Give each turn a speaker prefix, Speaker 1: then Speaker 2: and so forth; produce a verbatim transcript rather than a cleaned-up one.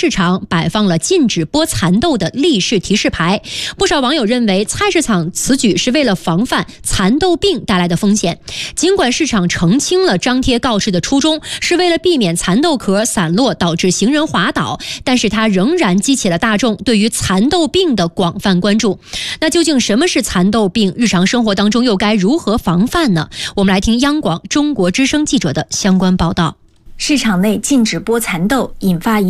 Speaker 1: 市场摆放了禁止剥蚕豆的立式提示牌。不少网友认为，菜市场此举是为了防范蚕豆病带来的风险。尽管市场澄清了张贴告示的初衷是为了避免蚕豆壳散落导致行人滑倒，但是它仍然激起了大众对于蚕豆病的广泛关注。那究竟什么是蚕豆病？日常生活当中又该如何防范呢？我们来听央广中国之声记者的相关报道。
Speaker 2: 市场内禁止剥蚕豆，引发一